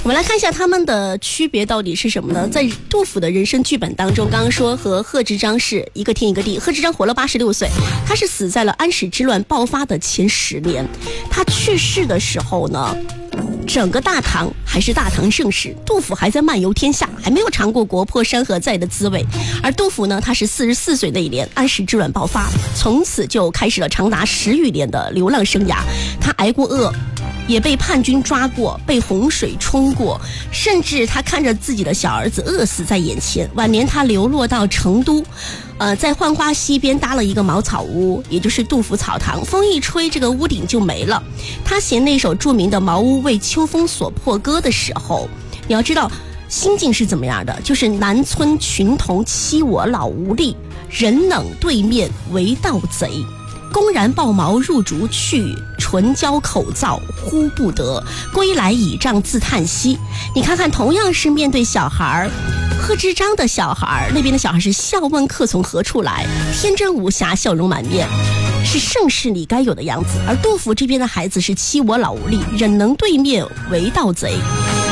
我们来看一下他们的区别到底是什么呢？在杜甫的人生剧本当中，刚刚说和贺知章是一个天一个地。贺知章活了86岁，他是死在了安史之乱爆发的前10年。他去世的时候呢，整个大唐还是大唐盛世，杜甫还在漫游天下，还没有尝过国破山河在的滋味。而杜甫呢，他是44岁那一年安史之乱爆发，从此就开始了长达10余年的流浪生涯。他挨过饿，也被叛军抓过，被洪水冲过，甚至他看着自己的小儿子饿死在眼前。晚年他流落到成都，在浣花溪边搭了一个茅草屋，也就是杜甫草堂。风一吹，这个屋顶就没了。他写那首著名的《茅屋为秋风所破歌》的时候，你要知道心境是怎么样的，就是南村群童欺我老无力，人冷对面为盗贼。公然抱茅入竹去，唇焦口燥呼不得，归来倚杖自叹息。你看看，同样是面对小孩，贺知章的小孩那边的小孩是笑问客从何处来，天真无瑕，笑容满面，是盛世里该有的样子。而杜甫这边的孩子是欺我老无力，忍能对面为盗贼。